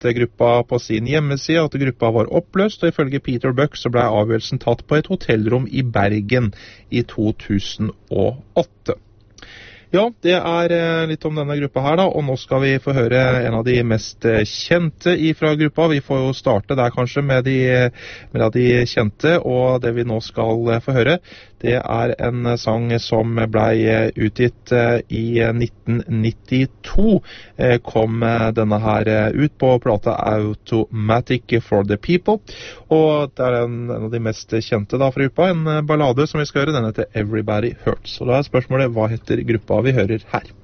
gruppa på sin hjemmeside at gruppa var oppløst, og ifølge Peter Buck så ble avgjørelsen tatt på et hotellrom i Bergen i 2008. Ja, det litt om denne gruppa her da, og nå skal vi få høre en av de mest kjente fra gruppa. Vi får jo starte der kanskje med de kjente, og det vi nå skal få høre, det en sang som ble utgitt i 1992. Kom denne her ut på plata Automatic for the People, og det en av de mest kjente da fra gruppa, en ballade som vi skal høre, den heter Everybody Hurts. Og da spørsmålet, hva heter gruppa vi hører her?